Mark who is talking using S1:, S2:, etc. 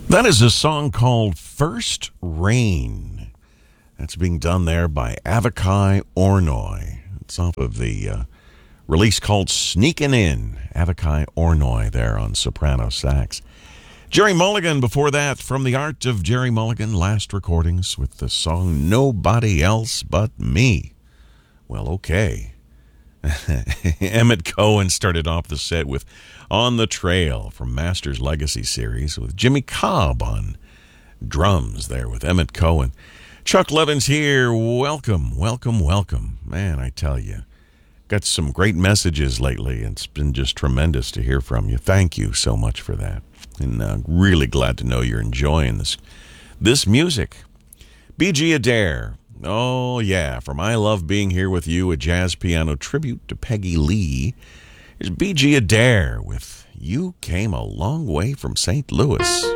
S1: That is a song called First Rain. That's being done there by Avakai Ornoy. It's off of the release called Sneakin' In. Avakai Ornoy there on soprano sax. Jerry Mulligan before that, from the Art of Jerry Mulligan, last recordings with the song Nobody Else But Me. Well, okay. Emmett Cohen started off the set with On the Trail from Masters Legacy series with Jimmy Cobb on drums there with Emmett Cohen. Chuck Levins here. Welcome, welcome, welcome. Man, I tell you, got some great messages lately, and it's been just tremendous to hear from you. Thank you so much for that. And really glad to know you're enjoying this music. B.G. Adair. Oh, yeah, from I Love Being Here With You, a jazz piano tribute to Peggy Lee. Here's B.G. Adair with You Came a Long Way from St. Louis.